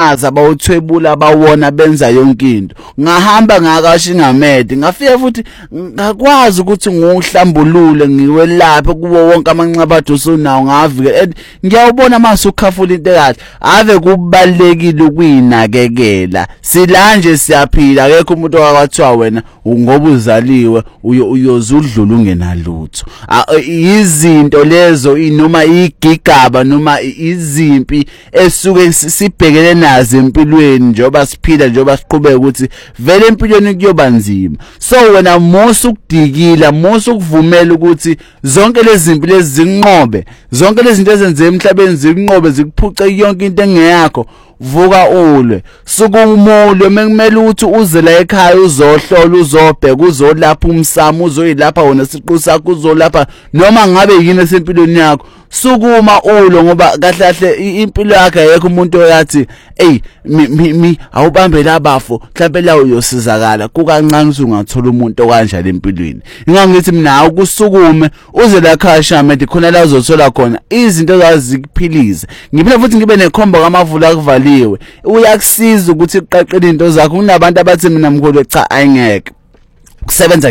ngaza bawuthwebula bawona benza yonke into ngahamba ngakashingamede ngafika futhi ngakwazi ukuthi ngihlambulule ngiwelaphe kuwo wonke amanxabatho usunawo ngavike ngiyawubona mase ukhafula into kahle ave kubalekile ukuyinakekela silanje siyaphila akekho umuntu okwathiwa wena ngoba uzaliwe uyozudlula ungenalutho izinto lezo noma igigaba noma izimpi esuke sibhekele nazo empilweni njoba siphila njoba siqhubeka ukuthi vele empilweni kuyoba nzima so wena musu ukudikila musu ukuvumela ukuthi zonke lezi zimpi lezi zinqobe zonke lezi zinto ezenze emhlabeni zinqobe zikuphuce yonke into engeyakho vuka ulwe sukumulwe mekumele ukuthi uze la ekhaya uzohlola uzobheka uzolapha umsamo uzoyilapha wona siqu sakho uzolapha noma ngabe yini esempilweni yakho sukuma ulo ngoba kahle kahle impilo yakhe ayekho umuntu oyathi hey awubambe labafo mhlawumbe la uyosizakala kukancane usungathola umuntu okanjalo empilweni ngingangithi mina ukusukume uze la ekhaya shamedi khona la uzothola khona izinto zazikuphiliza ngiphila futhi ngibe nekhombo kamavula akuvaliwe uyakusiza ukuthi uqaqele into zakho kunabantu abathi mina mkhulu cha ayingeke kusebenza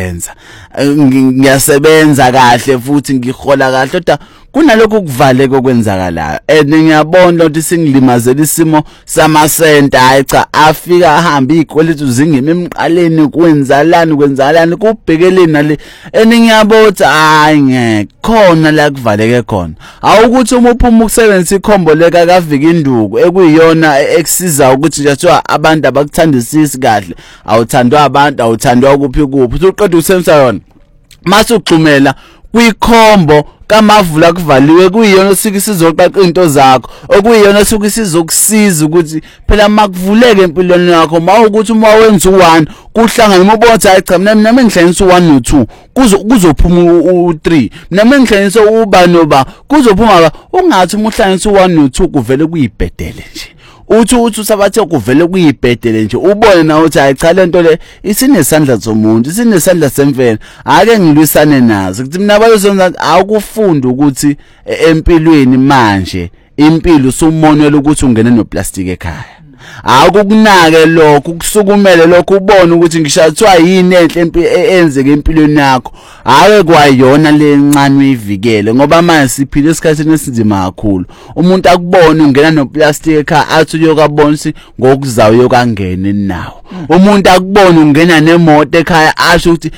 ngiyasebenza kahle futhi ngihola kahle kodwa kunalokho kuvaleka okwenzakalayo ngiyabona ukuthi singilimazela isimo samasenta hayi cha afika ahamba izikweletu zingime emqaleni kwenzalani kubhekeleni nale ngiyabotha hayi ngeke khona la kuvaleke khona awukuthi uma uphuma ukusebenzisa ikhombo leka kavika induku ekuyiyona eksisiza ukuthi nje abantu abakuthandisisi kahle awuthandwa abantu awuthandwa kuphi uqeda ukusebenzisa yona mase uxhumela kwikhombo kamavula kuvaliwe kuyiyona osuke sizoqaqa into zakho okuyiyona osuke sizokusiza ukuthi phela makuvuleke empilweni yakho mawukuthi uma wenza u1 kuhlangana umobotha hayi cha mina ngihlanganisa u1 no2 kuzophuma u3 mina ngihlanganisa uba noba kuzophuma ungathi uma uhlanganisa u1 no2 kuvele kuyibhedele nje uthi sabathe kuvele kuyibhedele nje ubone na uthi hayi cha lento le isinesandla somuntu isinesandla semvelo ake ngilwisane nazo kuthi mina bayozonza akufunda ukuthi empilweni manje impilo usumonela ukuthi ungene noplastic ekhaya akukunake lokho kusukumele lokho ubone ukuthi ngishathwa yini enhle enzeke empilweni yakho ake kwayona lencane uyivikele ngoba manje siphila esikhathini esinzima kakhulu umuntu akubone ungena noplastic ekhaya athi uyokabonisa ngokuzayo yokangene nawo umuntu akubone ungena nemoto ekhaya asho ukuthi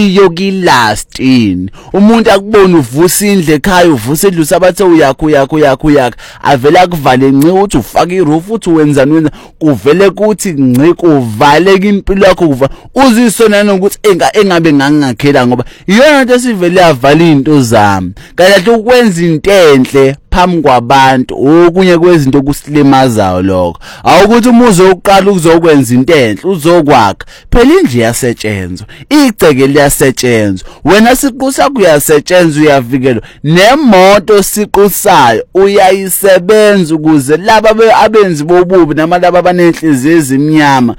iyokilastini umuntu akubone uvusa indle ekhaya uvusa indlu sabathe uyakho avela kuvale nci uthi ufaka iroof uthi wenzani kuvele kuthi nci kuvaleke impilo yakho kuva uzisonana ukuthi engabe ngangakhela ngoba iyona into esivele yavala into zami kanti ukwenza into enhle phambi kwabantu okunye kwezinto kusilimazayo lokho awukuthi umuzo oqala ukuzokwenza into enhle uzokwakha phela indle yasetshenzwa igceke liyasetshenzwa wena siqu sakho uyasetshenzwa uyavikelwa nemoto siqusayo uyayisebenza ukuze laba abenzi bobubi namalabo abanenhliziyo ezimnyama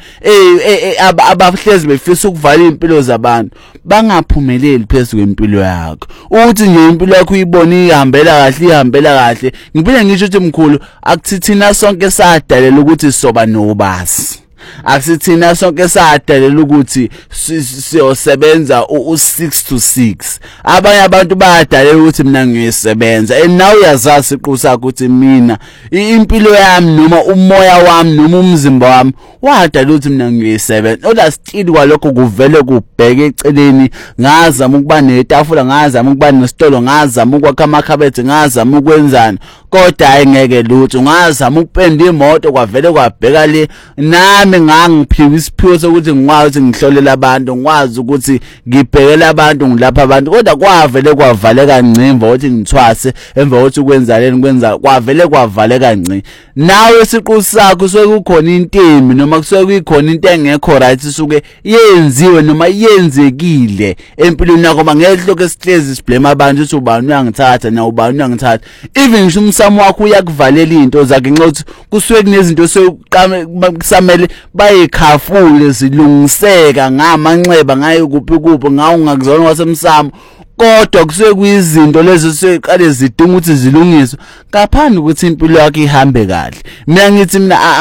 abahlezi befisa ukuvala impilo zabantu bangaphumeleli phezulu kwempilo yakho uthi nje impilo yakho uyibona ihambela kahle ngiphinde ngisho ukuthi mkhulu akuthithina sonke sadalela ukuthi soba nobasi akusithina sonke sadalela ukuthi siyosebenza u6 to 6 abanye abantu bayadalela ukuthi mina ngiyisebenza nawe uyazazi siqu sakho ukuthi mina impilo yami noma umoya wami noma umzimba wami wadalela ukuthi mina ngiyisebenza ola still kwalokho kuvele kubheke eceleni ngazama ukuba netafula ngazama ukuba nesitolo ngazama ukwakha amakhabethe ngazama ukwenzana kodwa ayengeke lutho ngazama ukupenda imoto kwavele kwabheka le nami ngangiphiwa isiphiwo sokuthi ngikwazi ukuthi ngihlolela abantu ngikwazi ukuthi ngibhekele abantu ngilapha abantu kodwa kwavele kwavaleka ngcimba ukuthi ngithwase emva kokuthi kwenza kwavele kwavaleka ngci nawe siqu sakho sokukhona intimi noma kusuke kukhona into engekho right isuke yenziwe noma yenzekile empilweni yakho bangehloko esihlezi siblame abantu ukuthi ubani uyangithatha na ubani uyangithatha even ngisho umsamo wakho uyakuvalela into zakhe nxa kusuke kunezinto sokusamele bayikhafule zilungiseka ngamanxeba ngayo kuphi ngawo ngakuzona wasemsamo kodwa kusuke kuyizinto lezo seqale zidinga ukuthi zilungiswe ngaphandle ukuthi impilo yakhe ihambe kahle mina ngithi mina